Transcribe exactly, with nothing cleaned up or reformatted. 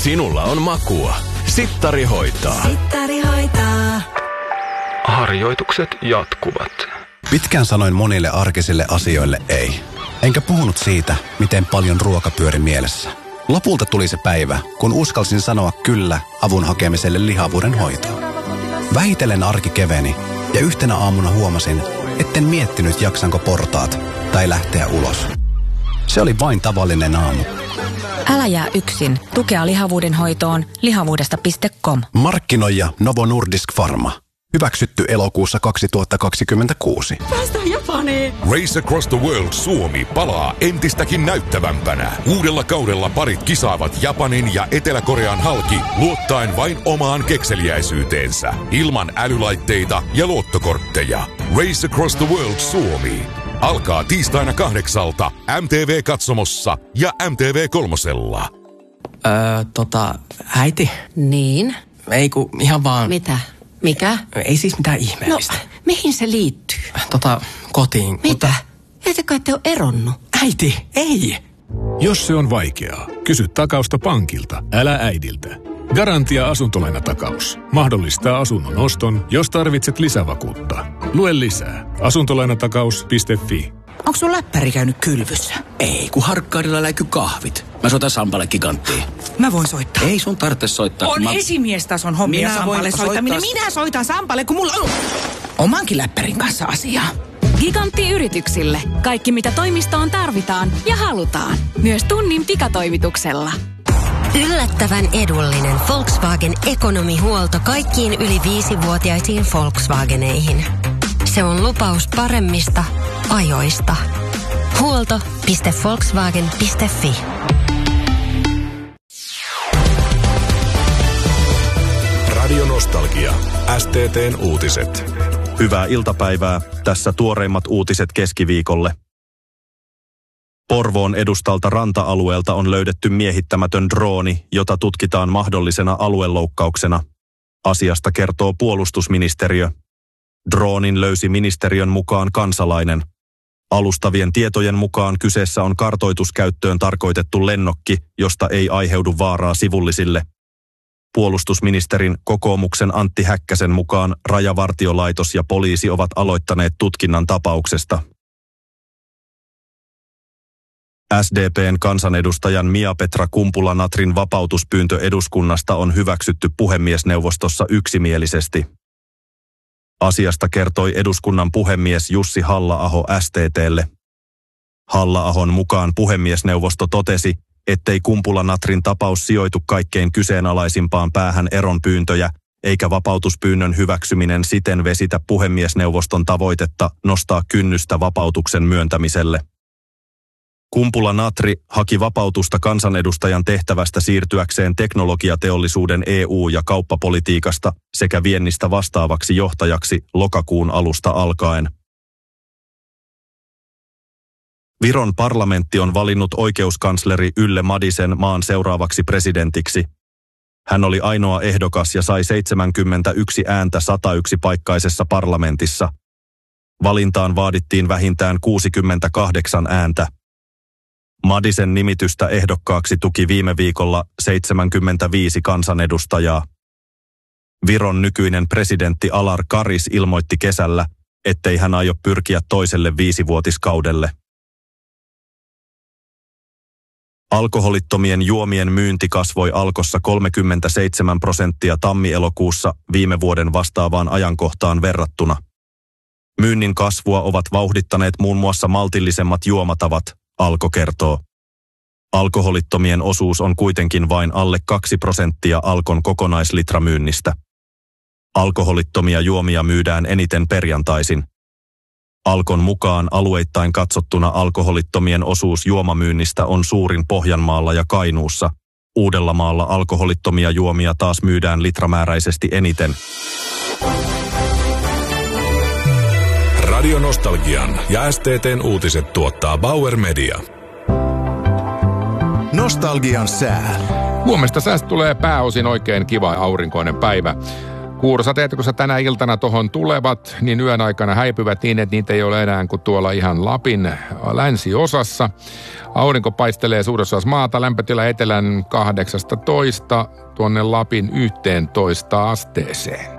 Sinulla on makua. Sittari hoitaa. Sittari hoitaa. Harjoitukset jatkuvat. Pitkään sanoin monille arkisille asioille ei. Enkä puhunut siitä, miten paljon ruoka pyöri mielessä. Lopulta tuli se päivä, kun uskalsin sanoa kyllä avun hakemiselle lihavuuden hoitoon. Vähitellen arki keveni ja yhtenä aamuna huomasin, etten miettinyt jaksanko portaat tai lähteä ulos. Se oli vain tavallinen aamu. Älä jää yksin. Tukea lihavuuden hoitoon lihavuudesta piste com. Markkinoija Novo Nordisk Pharma. Hyväksytty elokuussa kaksituhattakaksikymmentäkuusi. Päästään Japaniin! Race Across the World Suomi palaa entistäkin näyttävämpänä. Uudella kaudella parit kisaavat Japanin ja Etelä-Korean halki luottaen vain omaan kekseliäisyyteensä. Ilman älylaitteita ja luottokortteja. Race Across the World Suomi alkaa tiistaina kahdeksalta M T V-katsomossa ja M T V kolmosella. Öö, tota, äiti? Niin? Ei ku, ihan vaan... Mitä? Mikä? Ei siis mitään ihmeellistä. No, mihin se liittyy? Tota, kotiin. Mitä? Mutta... Ettekö ette ole eronnut? Äiti, ei! Jos se on vaikeaa, kysy takausta pankilta, älä äidiltä. Garantia asuntolainatakaus. Mahdollistaa asunnon oston, jos tarvitset lisävakuutta. Lue lisää. asuntolainatakaus piste fi. Onko sun läppäri käynyt kylvyssä? Ei, kun Harkkaarilla läiky kahvit. Mä soitan Sampalle Giganttiin. Mä voin soittaa. Ei sun tarvitse soittaa. On mä... esimiestason hommia Minä Sampalle soittaminen. soittaa... Minä soitan Sampalle, kun mulla on omankin läppärin kanssa asiaa. Gigantti yrityksille. Kaikki mitä toimistoon tarvitaan ja halutaan. Myös tunnin pikatoimituksella. Yllättävän edullinen Volkswagen ekonomihuolto kaikkiin yli viisivuotiaisiin Volkswageneihin. Se on lupaus paremmista ajoista. Huolto piste volkswagen piste fi. Radio Nostalgia. S T T:n uutiset. Hyvää iltapäivää. Tässä tuoreimmat uutiset keskiviikolle. Porvoon edustalta ranta-alueelta on löydetty miehittämätön drooni, jota tutkitaan mahdollisena alueloukkauksena. Asiasta kertoo puolustusministeriö. Droonin löysi ministeriön mukaan kansalainen. Alustavien tietojen mukaan kyseessä on kartoituskäyttöön tarkoitettu lennokki, josta ei aiheudu vaaraa sivullisille. Puolustusministerin kokoomuksen Antti Häkkäsen mukaan Rajavartiolaitos ja poliisi ovat aloittaneet tutkinnan tapauksesta. S D P:n kansanedustajan Mia-Petra Kumpula-Natrin vapautuspyyntö eduskunnasta on hyväksytty puhemiesneuvostossa yksimielisesti. Asiasta kertoi eduskunnan puhemies Jussi Halla-aho S T T:lle. Halla-ahon mukaan puhemiesneuvosto totesi, ettei Kumpula-Natrin tapaus sijoitu kaikkein kyseenalaisimpaan päähän eronpyyntöjä, eikä vapautuspyynnön hyväksyminen siten vesitä puhemiesneuvoston tavoitetta nostaa kynnystä vapautuksen myöntämiselle. Kumpula-Natri haki vapautusta kansanedustajan tehtävästä siirtyäkseen teknologiateollisuuden E U- ja kauppapolitiikasta sekä viennistä vastaavaksi johtajaksi lokakuun alusta alkaen. Viron parlamentti on valinnut oikeuskansleri Yle Madisen maan seuraavaksi presidentiksi. Hän oli ainoa ehdokas ja sai seitsemänkymmentäyksi ääntä sata yksi paikkaisessa parlamentissa. Valintaan vaadittiin vähintään kuusikymmentäkahdeksan ääntä. Madisen nimitystä ehdokkaaksi tuki viime viikolla seitsemänkymmentäviisi kansanedustajaa. Viron nykyinen presidentti Alar Karis ilmoitti kesällä, ettei hän aio pyrkiä toiselle viisivuotiskaudelle. Alkoholittomien juomien myynti kasvoi Alkossa kolmekymmentäseitsemän prosenttia tammi-elokuussa viime vuoden vastaavaan ajankohtaan verrattuna. Myynnin kasvua ovat vauhdittaneet muun muassa maltillisemmat juomatavat, Alko kertoo. Alkoholittomien osuus on kuitenkin vain alle kaksi prosenttia Alkon kokonaislitramyynnistä. Alkoholittomia juomia myydään eniten perjantaisin. Alkon mukaan alueittain katsottuna alkoholittomien osuus juomamyynnistä on suurin Pohjanmaalla ja Kainuussa. Uudellamaalla alkoholittomia juomia taas myydään litramääräisesti eniten. Radio Nostalgian ja S T T:n uutiset tuottaa Bauer Media. Nostalgian sää. Huomesta säästä tulee pääosin oikein kiva aurinkoinen päivä. Kuurosateet, kun tänä iltana tuohon tulevat, niin yön aikana häipyvät niin, että niitä ei ole enää kuin tuolla ihan Lapin länsiosassa. Aurinko paistelee suuressa osassa maata, lämpötila etelän kahdeksastatoista tuonne Lapin yhteentoista asteeseen.